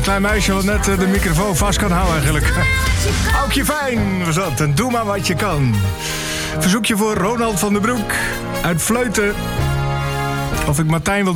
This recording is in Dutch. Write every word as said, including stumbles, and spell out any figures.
klein meisje wat net de microfoon vast kan houden eigenlijk. Aukje Fijn was dat. En doe maar wat je kan. Verzoekje voor Ronald van den Broek uit Vleuten. Of ik Martijn wil